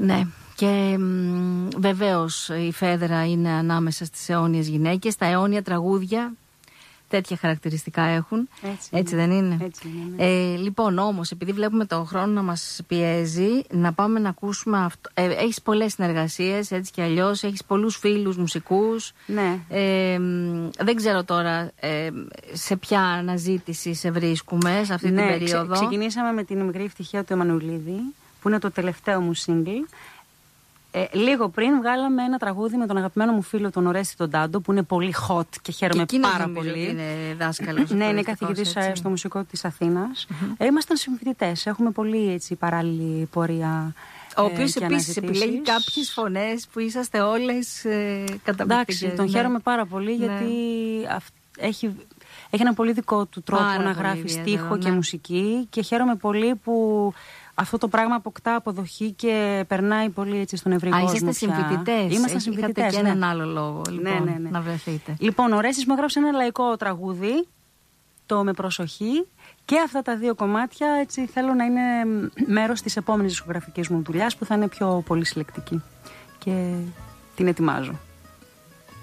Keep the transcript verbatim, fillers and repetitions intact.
Ναι. Και βεβαίως η Φέδρα είναι ανάμεσα στις αιώνιες γυναίκες. Τα αιώνια τραγούδια τέτοια χαρακτηριστικά έχουν. Έτσι, Έτσι δεν είναι? Έτσι είναι, ναι. ε, Λοιπόν, όμως, επειδή βλέπουμε τον χρόνο να μας πιέζει, να πάμε να ακούσουμε αυτό. Ε, έχεις πολλές συνεργασίες, έτσι κι αλλιώς. Έχεις πολλούς φίλους μουσικούς. Ναι. Ε, δεν ξέρω τώρα ε, σε ποια αναζήτηση σε βρίσκουμε σε αυτή ναι, την περίοδο. Ξε, ξεκινήσαμε με την μικρή ευτυχία του Εμμανουηλίδη, που είναι το τελευταίο μου single. Ε, λίγο πριν βγάλαμε ένα τραγούδι με τον αγαπημένο μου φίλο τον Ορέστη τον Τάντο, που είναι πολύ hot και χαίρομαι και πάρα πολύ. Είναι δάσκαλος. Ναι, είναι καθηγητής στο Μουσικό της Αθήνας. Mm-hmm. ε, ήμασταν συμφοιτητές. Έχουμε πολύ έτσι, παράλληλη πορεία. Ο οποίος ε, επίσης επιλέγει κάποιες φωνές που είσαστε όλες ε, καταπληκτικές. Εντάξει, τον ναι. χαίρομαι πάρα πολύ, ναι. γιατί αυ, έχει, έχει ένα πολύ δικό του τρόπο πάρα να γράφει στίχο ναι. και μουσική, και χαίρομαι πολύ που αυτό το πράγμα αποκτά αποδοχή και περνάει πολύ έτσι στον ευρύ κόσμο. Είσαστε συμφοιτητές. Ήμασταν συμφοιτητές. Είχατε και έναν άλλο λόγο λοιπόν, ναι, ναι, ναι. να βρεθείτε. Λοιπόν, ο Ρέστης μου έγραψε ένα λαϊκό τραγούδι, το Με Προσοχή, και αυτά τα δύο κομμάτια έτσι θέλω να είναι μέρος της επόμενης δισκογραφικής μου δουλειάς, που θα είναι πιο πολύ συλλεκτική. Και την ετοιμάζω.